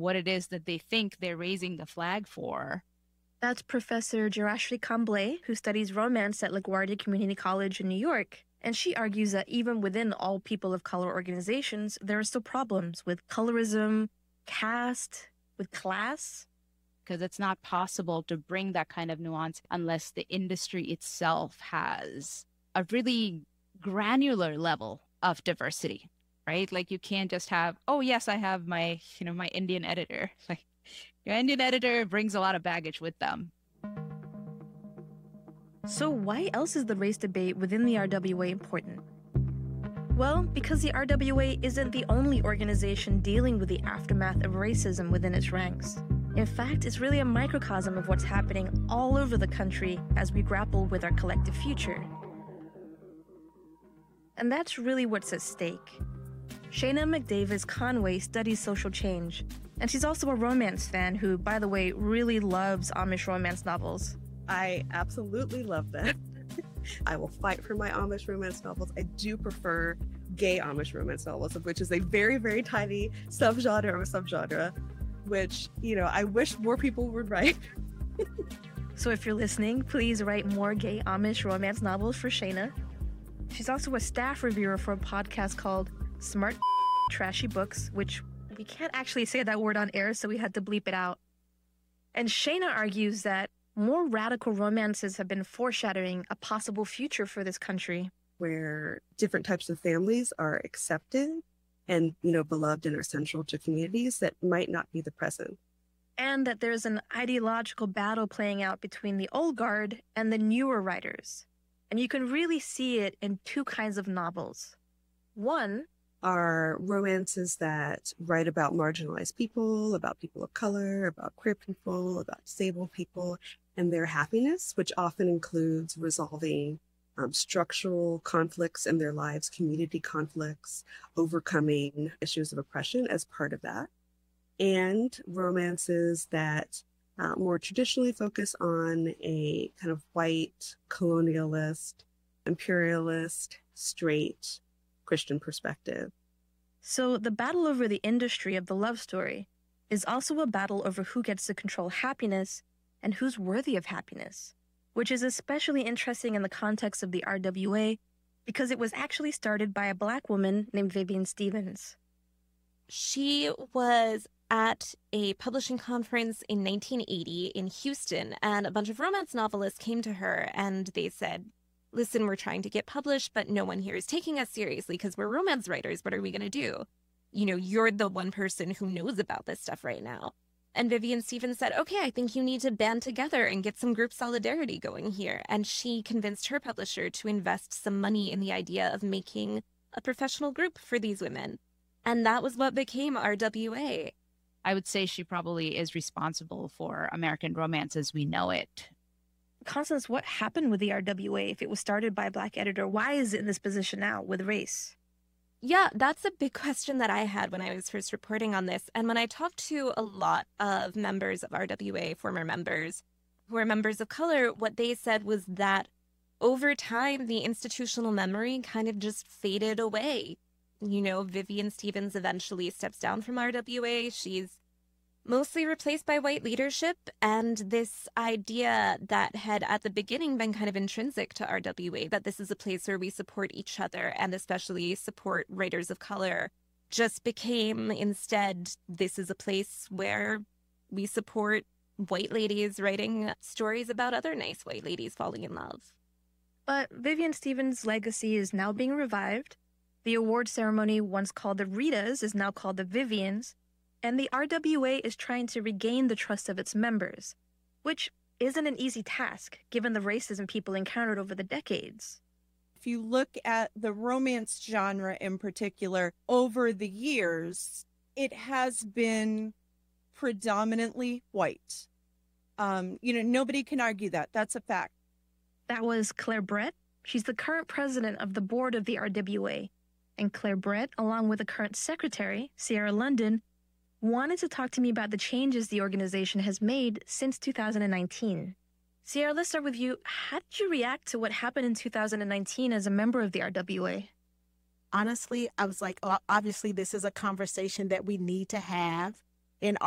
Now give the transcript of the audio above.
what it is that they think they're raising the flag for. That's Professor Jarashri Kamble, who studies romance at LaGuardia Community College in New York. And she argues that even within all people of color organizations, there are still problems with colorism, caste, with class. Because it's not possible to bring that kind of nuance unless the industry itself has a really granular level of diversity, right? Like you can't just have, oh yes, I have my, my Indian editor. Like your Indian editor brings a lot of baggage with them. So why else is the race debate within the RWA important? Well, because the RWA isn't the only organization dealing with the aftermath of racism within its ranks. In fact, it's really a microcosm of what's happening all over the country as we grapple with our collective future. And that's really what's at stake. Shayna McDavis Conway studies social change, and she's also a romance fan who, by the way, really loves Amish romance novels. I absolutely love them. I will fight for my Amish romance novels. I do prefer gay Amish romance novels, of which is a very, very tiny subgenre of a subgenre, which, I wish more people would write. So if you're listening, please write more gay Amish romance novels for Shayna. She's also a staff reviewer for a podcast called Smart Trashy Books, which we can't actually say that word on air, so we had to bleep it out. And Shayna argues that more radical romances have been foreshadowing a possible future for this country, where different types of families are accepted and, beloved and are central to communities that might not be the present. And that there's an ideological battle playing out between the old guard and the newer writers. And you can really see it in two kinds of novels. One are romances that write about marginalized people, about people of color, about queer people, about disabled people, and their happiness, which often includes resolving structural conflicts in their lives, community conflicts, overcoming issues of oppression as part of that. And romances that more traditionally focus on a kind of white, colonialist, imperialist, straight Christian perspective. So the battle over the industry of the love story is also a battle over who gets to control happiness and who's worthy of happiness, which is especially interesting in the context of the RWA because it was actually started by a Black woman named Vivian Stevens. She was at a publishing conference in 1980 in Houston, and a bunch of romance novelists came to her and they said, listen, we're trying to get published, but no one here is taking us seriously because we're romance writers. What are we going to do? You're the one person who knows about this stuff right now. And Vivian Stevens said, okay, I think you need to band together and get some group solidarity going here. And she convinced her publisher to invest some money in the idea of making a professional group for these women. And that was what became RWA. I would say she probably is responsible for American romance as we know it. Constance, what happened with the RWA if it was started by a Black editor? Why is it in this position now with race? Yeah, that's a big question that I had when I was first reporting on this. And when I talked to a lot of members of RWA, former members who are members of color, what they said was that over time, the institutional memory kind of just faded away. Vivian Stevens eventually steps down from RWA. She's mostly replaced by white leadership, and this idea that had at the beginning been kind of intrinsic to RWA, that this is a place where we support each other and especially support writers of color, just became instead, this is a place where we support white ladies writing stories about other nice white ladies falling in love. But Vivian Stevens' legacy is now being revived. The award ceremony, once called the Ritas, is now called the Vivians. And the RWA is trying to regain the trust of its members, which isn't an easy task given the racism people encountered over the decades. If you look at the romance genre in particular, over the years, it has been predominantly white. Nobody can argue that. That's a fact. That was Claire Brett. She's the current president of the board of the RWA. And Claire Brett, along with the current secretary, Sierra London, wanted to talk to me about the changes the organization has made since 2019. Sierra, let's start with you. How did you react to what happened in 2019 as a member of the RWA? Honestly, I was like, obviously, this is a conversation that we need to have in